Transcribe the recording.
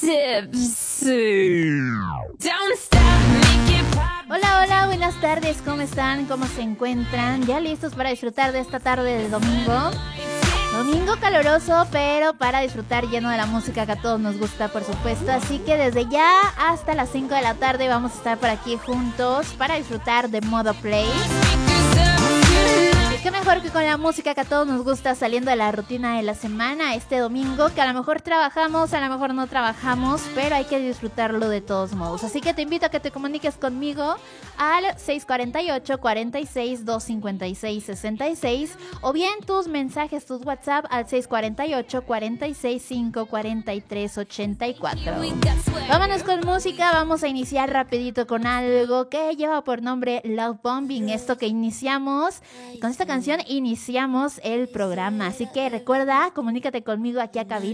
Hola, hola, buenas tardes, ¿cómo están? ¿Cómo se encuentran? ¿Ya listos para disfrutar de esta tarde de domingo? Domingo caluroso, pero para disfrutar lleno de la música que a todos nos gusta, por supuesto. Así que desde ya hasta las 5 de la tarde vamos a estar por aquí juntos para disfrutar de Modo Play. Y qué mejor que con la música que a todos nos gusta saliendo de la rutina de la semana este domingo, que a lo mejor trabajamos, a lo mejor no trabajamos, pero hay que disfrutarlo de todos modos. Así que te invito a que te comuniques conmigo al 648-46-256-66 o bien tus mensajes, tus WhatsApp al 648-46-543-84. Vámonos con música, vamos a iniciar rapidito con algo que lleva por nombre Love Bombing. Esto que iniciamos, con esta canción iniciamos el programa, así que recuerda, comunícate conmigo aquí a cabina.